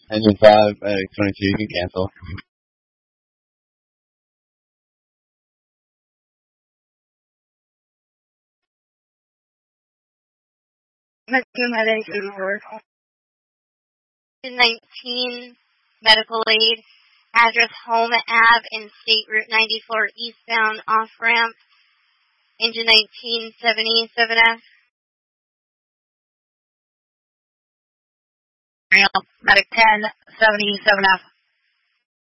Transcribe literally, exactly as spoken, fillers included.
Engine five, uh, twenty-two, you can cancel. nineteen medical aid, address Home Ave in State Route ninety-four eastbound off ramp, engine nineteen seventy-seven F. Medic ten seventy-seven F.